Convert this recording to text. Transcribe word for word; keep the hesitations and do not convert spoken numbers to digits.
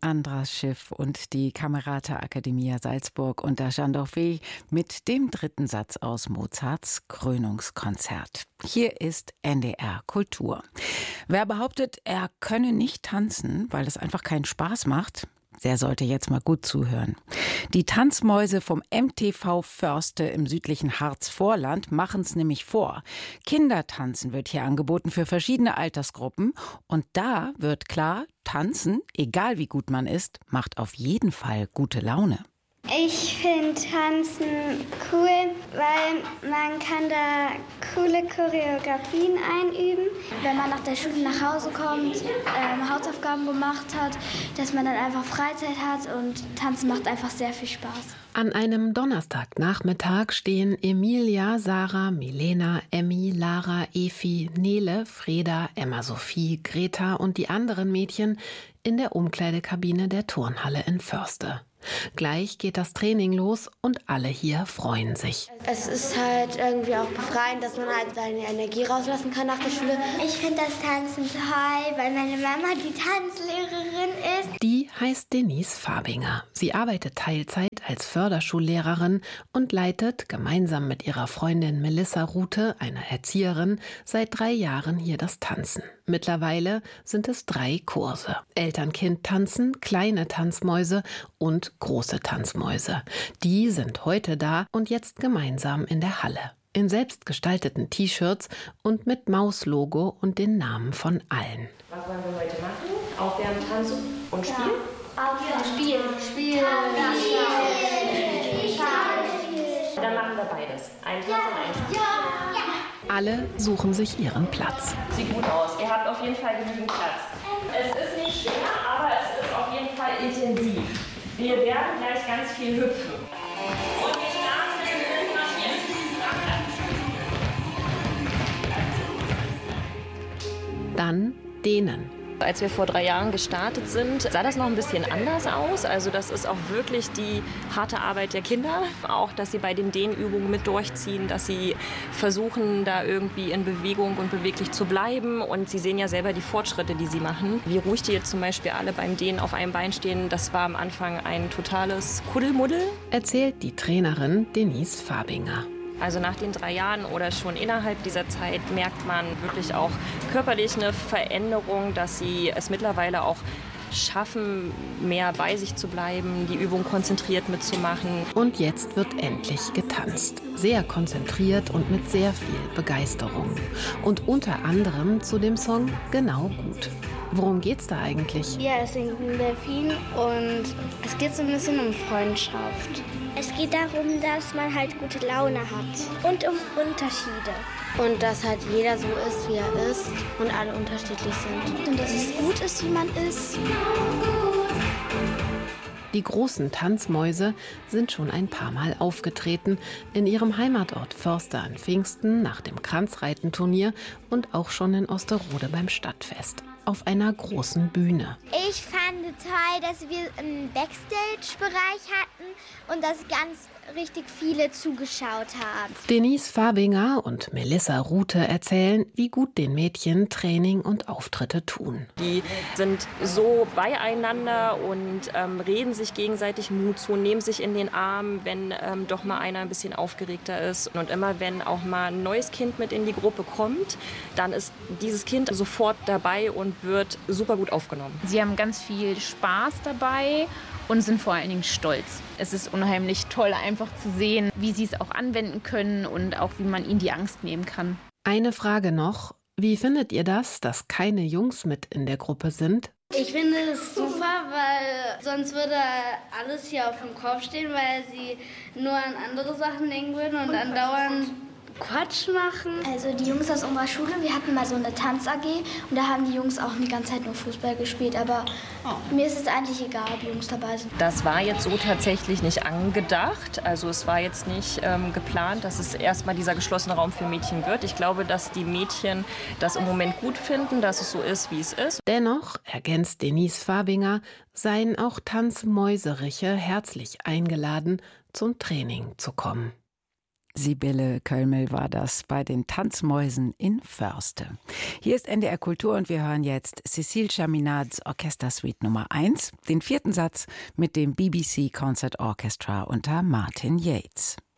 Andras Schiff und die Camerata Accademia Salzburg unter Jean Dorfey mit dem dritten Satz aus Mozarts Krönungskonzert. Hier ist N D R Kultur. Wer behauptet, er könne nicht tanzen, weil es einfach keinen Spaß macht, der sollte jetzt mal gut zuhören. Die Tanzmäuse vom M T V Förste im südlichen Harzvorland machen es nämlich vor. Kindertanzen wird hier angeboten für verschiedene Altersgruppen. Und da wird klar, tanzen, egal wie gut man ist, macht auf jeden Fall gute Laune. Ich finde Tanzen cool, weil man kann da coole Choreografien einüben. Wenn man nach der Schule nach Hause kommt, ähm, Hausaufgaben gemacht hat, dass man dann einfach Freizeit hat und Tanzen macht einfach sehr viel Spaß. An einem Donnerstagnachmittag stehen Emilia, Sarah, Milena, Emmy, Lara, Efi, Nele, Freda, Emma-Sophie, Greta und die anderen Mädchen in der Umkleidekabine der Turnhalle in Förste. Gleich geht das Training los und alle hier freuen sich. Es ist halt irgendwie auch befreiend, dass man halt seine Energie rauslassen kann nach der Schule. Ich finde das Tanzen toll, weil meine Mama die Tanzlehrerin ist. Die heißt Denise Fabinger. Sie arbeitet Teilzeit als Förderschullehrerin und leitet gemeinsam mit ihrer Freundin Melissa Rute, einer Erzieherin, seit drei Jahren hier das Tanzen. Mittlerweile sind es drei Kurse. Eltern-Kind-Tanzen, kleine Tanzmäuse und große Tanzmäuse. Die sind heute da und jetzt gemeinsam in der Halle. In selbstgestalteten T-Shirts und mit Maus-Logo und den Namen von allen. Was wollen wir heute machen? Aufwärmen, tanzen und spielen? Ja. Spielen. Spielen. Dann machen wir beides. Ein Tanz und ein Spiel. Alle suchen sich ihren Platz. Sieht gut aus. Ihr habt auf jeden Fall genügend Platz. Es ist nicht schwer, aber es ist auf jeden Fall intensiv. Wir werden gleich ganz viel hüpfen. Und wir starten mit dem Marschieren. Dann dehnen. Als wir vor drei Jahren gestartet sind, sah das noch ein bisschen anders aus. Also das ist auch wirklich die harte Arbeit der Kinder. Auch, dass sie bei den Dehnübungen mit durchziehen, dass sie versuchen, da irgendwie in Bewegung und beweglich zu bleiben. Und sie sehen ja selber die Fortschritte, die sie machen. Wie ruhig die jetzt zum Beispiel alle beim Dehnen auf einem Bein stehen, das war am Anfang ein totales Kuddelmuddel. Erzählt die Trainerin Denise Fabinger. Also nach den drei Jahren oder schon innerhalb dieser Zeit merkt man wirklich auch körperlich eine Veränderung, dass sie es mittlerweile auch schaffen, mehr bei sich zu bleiben, die Übung konzentriert mitzumachen. Und jetzt wird endlich getanzt. Sehr konzentriert und mit sehr viel Begeisterung. Und unter anderem zu dem Song Genau gut. Worum geht's da eigentlich? Ja, es singt ein Delfin und es geht so ein bisschen um Freundschaft. Es geht darum, dass man halt gute Laune hat und um Unterschiede. Und dass halt jeder so ist, wie er ist und alle unterschiedlich sind. Und dass es gut ist, wie man ist. Die großen Tanzmäuse sind schon ein paar Mal aufgetreten in ihrem Heimatort Förste an Pfingsten nach dem Kranzreitenturnier und auch schon in Osterode beim Stadtfest auf einer großen Bühne. Ich fand toll, dass wir einen Backstage-Bereich hatten und dass ganz richtig viele zugeschaut haben. Denise Fabinger und Melissa Rute erzählen, wie gut den Mädchen Training und Auftritte tun. Die sind so beieinander und ähm, reden sich gegenseitig Mut zu, nehmen sich in den Arm, wenn ähm, doch mal einer ein bisschen aufgeregter ist. Und immer wenn auch mal ein neues Kind mit in die Gruppe kommt, dann ist dieses Kind sofort dabei und wird super gut aufgenommen. Sie haben ganz viel Spaß dabei und sind vor allen Dingen stolz. Es ist unheimlich toll, einfach zu sehen, wie sie es auch anwenden können und auch wie man ihnen die Angst nehmen kann. Eine Frage noch. Wie findet ihr das, dass keine Jungs mit in der Gruppe sind? Ich finde es super, weil sonst würde alles hier auf dem Kopf stehen, weil sie nur an andere Sachen denken würden und andauernd Quatsch machen. Also die Jungs aus unserer Schule, wir hatten mal so eine Tanz-A G und da haben die Jungs auch die ganze Zeit nur Fußball gespielt, aber oh. mir ist es eigentlich egal, ob Jungs dabei sind. Das war jetzt so tatsächlich nicht angedacht, also es war jetzt nicht ähm, geplant, dass es erstmal dieser geschlossene Raum für Mädchen wird. Ich glaube, dass die Mädchen das im Moment gut finden, dass es so ist, wie es ist. Dennoch, ergänzt Denise Fabinger, seien auch Tanzmäuseriche herzlich eingeladen, zum Training zu kommen. Sibylle Kölmel war das bei den Tanzmäusen in Förste. Hier ist N D R Kultur und wir hören jetzt Cécile Chaminade's Orchestersuite Nummer eins, den vierten Satz mit dem B B C Concert Orchestra unter Martin Yates.